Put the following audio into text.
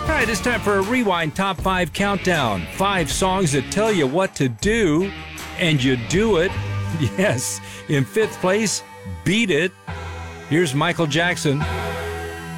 All right, it's time for a Rewind Top 5 Countdown. 5 songs that tell you what to do, and you do it. Yes, in 5th place, Beat It. Here's Michael Jackson.